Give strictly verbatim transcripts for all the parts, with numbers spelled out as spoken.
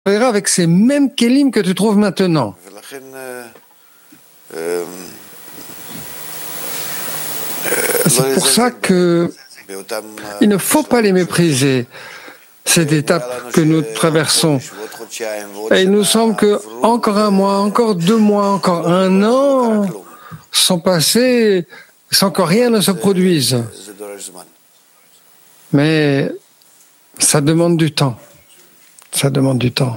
verras avec ces mêmes kelim que tu trouves maintenant. C'est pour ça que il ne faut pas les mépriser, cette étape que nous traversons. Et il nous semble que encore un mois, encore deux mois, encore un an sont passés sans que rien ne se produise. Mais ça demande du temps. Ça demande du temps.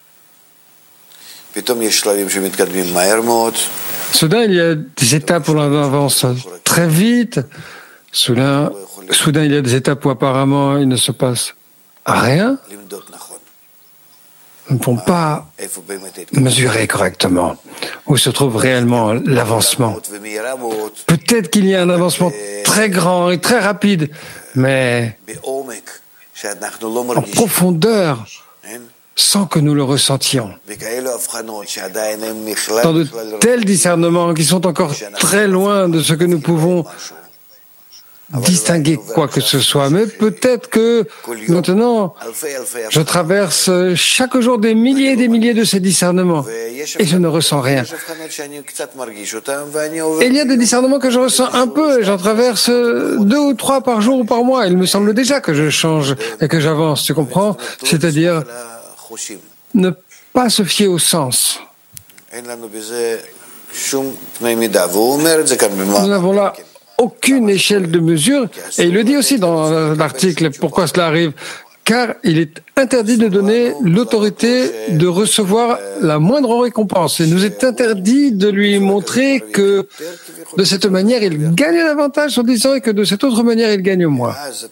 Soudain, il y a des étapes où l'on avance très vite. Soudain, soudain, il y a des étapes où apparemment il ne se passe rien. Nous ne pouvons pas mesurer correctement où se trouve réellement l'avancement. Peut-être qu'il y a un avancement très grand et très rapide, mais en profondeur, sans que nous le ressentions. Dans de tels discernements qui sont encore très loin de ce que nous pouvons distinguer quoi que ce soit. Mais peut-être que maintenant, je traverse chaque jour des milliers et des milliers de ces discernements et je ne ressens rien. Et il y a des discernements que je ressens un peu et j'en traverse deux ou trois par jour ou par mois. Il me semble déjà que je change et que j'avance, tu comprends? C'est-à-dire ne pas se fier au sens. Nous n'avons là aucune échelle de mesure, et il le dit aussi dans l'article, pourquoi cela arrive, car il est interdit de donner l'autorité de recevoir la moindre récompense. Il nous est interdit de lui montrer que de cette manière il gagne l'avantage en disant et que de cette autre manière il gagne moins.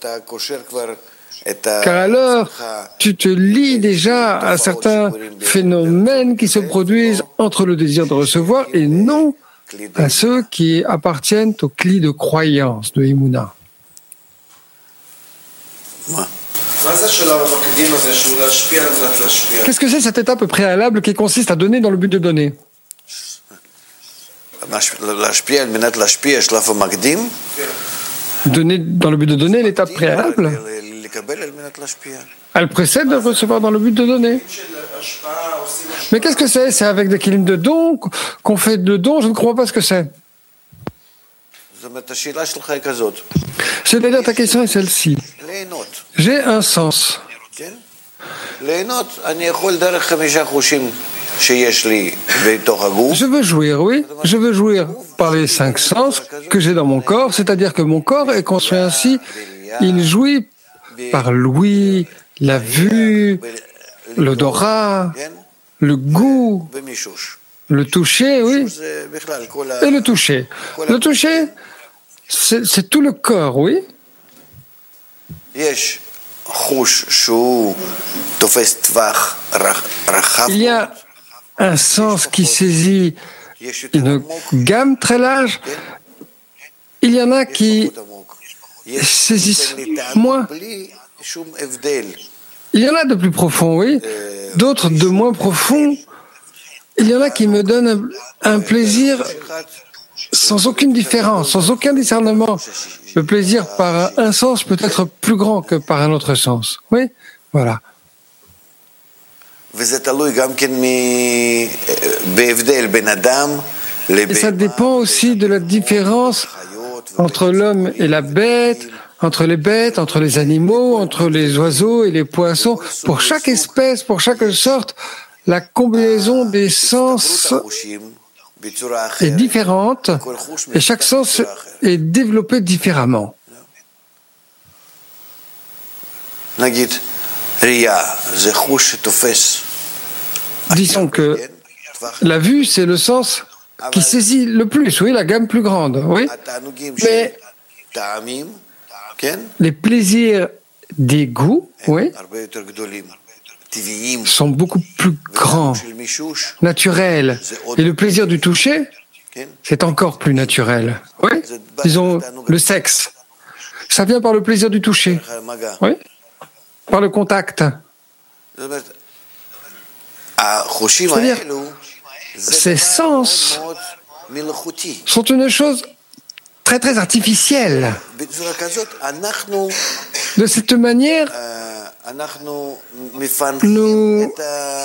Car alors, tu te lies déjà à certains phénomènes qui se produisent entre le désir de recevoir et non à ceux qui appartiennent au cli de croyance de Emouna. Qu'est-ce que c'est cette étape préalable qui consiste à donner dans le but de donner? Donner dans le but de donner, l'étape préalable, elle précède de recevoir dans le but de donner. Mais qu'est-ce que c'est? C'est avec des kilim de dons qu'on fait de dons? Je ne comprends pas ce que c'est. C'est-à-dire, ta question est celle-ci. J'ai un sens. Je veux jouir, oui. Je veux jouir par les cinq sens que j'ai dans mon corps, c'est-à-dire que mon corps est construit ainsi. Il jouit par l'ouïe, la vue, l'odorat, le goût, le toucher, oui, et le toucher. Le toucher, c'est, c'est tout le corps, oui. Il y a un sens qui saisit une gamme très large. Il y en a qui saisissent moins. Il y en a de plus profonds, oui. D'autres de moins profonds. Il y en a qui me donnent un, un plaisir sans aucune différence, sans aucun discernement. Le plaisir par un sens peut être plus grand que par un autre sens. Oui, voilà. Et ça dépend aussi de la différence entre l'homme et la bête, entre les bêtes, entre les animaux, entre les oiseaux et les poissons. Pour chaque espèce, pour chaque sorte, la combinaison des sens est différente et chaque sens est développé différemment. Disons que la vue, c'est le sens qui saisit le plus, oui, la gamme plus grande, oui. Mais les plaisirs des goûts, oui, sont beaucoup plus grands, naturels. Et le plaisir du toucher, c'est encore plus naturel. Oui, disons le sexe. Ça vient par le plaisir du toucher. Oui, par le contact. C'est-à-dire, ces sens sont une chose très très artificielle. De cette manière, Nous